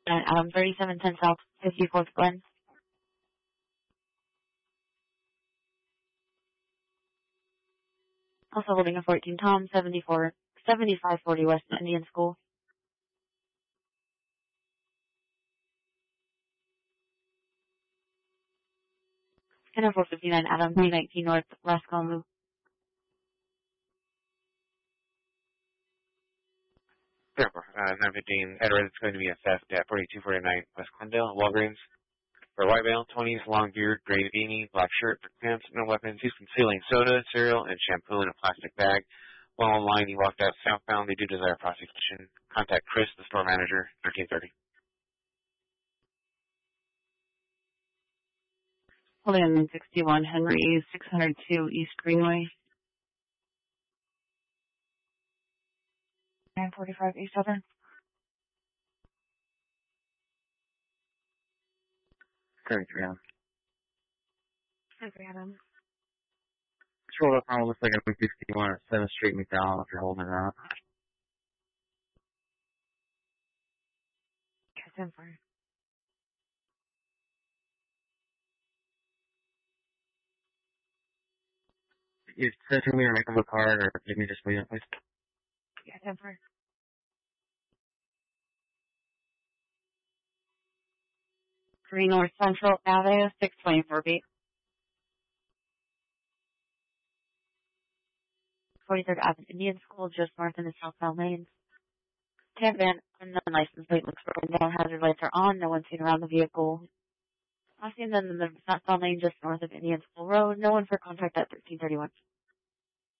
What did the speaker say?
Adam, 3710 South, 54th Glen. Also holding a 14 Tom, 7540 West Indian School. And a 459 Adam, 319 North, Rascalmu. Therefore, 915 Edward, it's going to be a theft at 4249 West Glendale, Walgreens. For white male, 20s, long beard, gray beanie, black shirt, black pants, no weapons. He's concealing soda, cereal, and shampoo in a plastic bag. While online, he walked out southbound. They do desire prosecution. Contact Chris, the store manager, 1330. Holding 61 Henry, 602 East Greenway. 945 East Southern. Sorry, Adam. Okay, Adam. Control up on looks like a 61 at 7th Street, McDowell, if you're holding it out. Okay, 10-4. You send it to me or make up a card or give me just leave it, please. Yeah, 10-4. Green North Central Avenue, 624 feet. 43rd Avenue Indian School, just north in the southbound lanes. Tan van, unknown license plate looks broken down, hazard lights are on, no one seen around the vehicle. Last seen in the southbound lane just north of Indian School Road, no one for contact at 1331.